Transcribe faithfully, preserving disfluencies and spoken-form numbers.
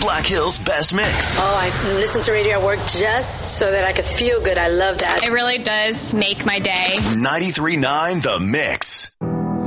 Black Hill's best mix. Oh, I listen to radio at work just so that I could feel good. I love that. It really does make my day. ninety-three point nine The Mix.